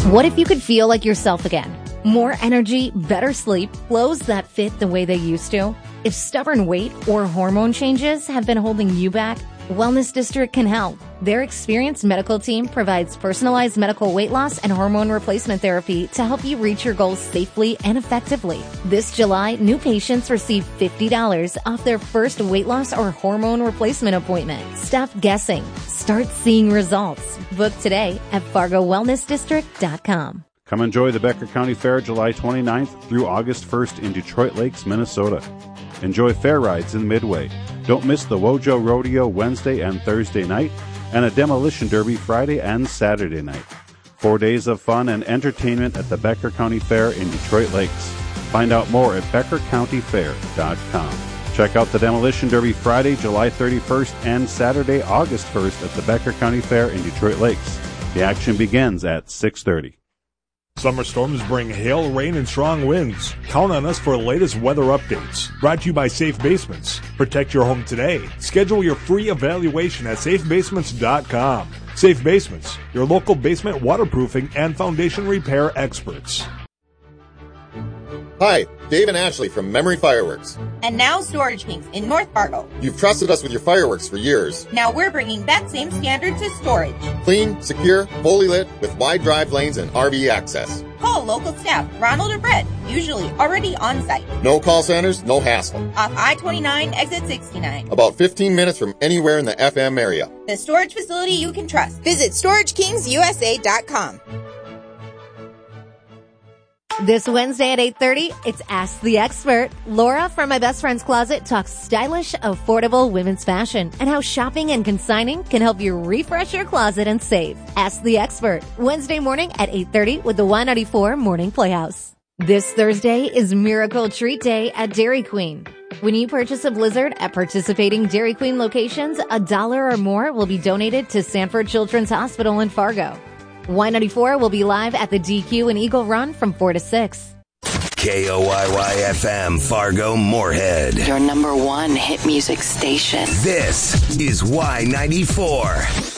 What if you could feel like yourself again? More energy, better sleep, clothes that fit the way they used to? If stubborn weight or hormone changes have been holding you back, Wellness District can help. Their experienced medical team provides personalized medical weight loss and hormone replacement therapy to help you reach your goals safely and effectively. This July, new patients receive $50 off their first weight loss or hormone replacement appointment. Stop guessing. Start seeing results. Book today at FargoWellnessDistrict.com. Come enjoy the Becker County Fair July 29th through August 1st in Detroit Lakes, Minnesota. Enjoy fair rides in Midway. Don't miss the Wojo Rodeo Wednesday and Thursday night and a demolition derby Friday and Saturday night. 4 days of fun and entertainment at the Becker County Fair in Detroit Lakes. Find out more at BeckerCountyFair.com. Check out the demolition derby Friday, July 31st and Saturday, August 1st at the Becker County Fair in Detroit Lakes. The action begins at 6:30. Summer storms bring hail, rain, and strong winds. Count on us for the latest weather updates. Brought to you by Safe Basements. Protect your home today. Schedule your free evaluation at safebasements.com. Safe Basements, your local basement waterproofing and foundation repair experts. Hi, Dave and Ashley from Memory Fireworks. And now Storage Kings in North Fargo. You've trusted us with your fireworks for years. Now we're bringing that same standard to storage. Clean, secure, fully lit, with wide drive lanes and RV access. Call local staff, Ronald or Brett, usually already on site. No call centers, no hassle. Off I-29, exit 69. About 15 minutes from anywhere in the FM area. The storage facility you can trust. Visit StorageKingsUSA.com. This Wednesday at 8:30, it's Ask the Expert. Laura from My Best Friend's Closet talks stylish, affordable women's fashion and how shopping and consigning can help you refresh your closet and save. Ask the Expert, Wednesday morning at 8:30 with the Y94 Morning Playhouse. This Thursday is Miracle Treat Day at Dairy Queen. When you purchase a Blizzard at participating Dairy Queen locations, $1 or more will be donated to Sanford Children's Hospital in Fargo. Y94 will be live at the DQ in Eagle Run from 4 to 6. KOYY-FM, Fargo, Moorhead. Your number one hit music station. This is Y94.